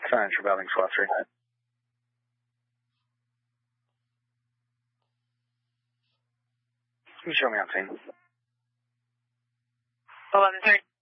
Signature Building, SWAT 3. Can you show me on scene? 11-3.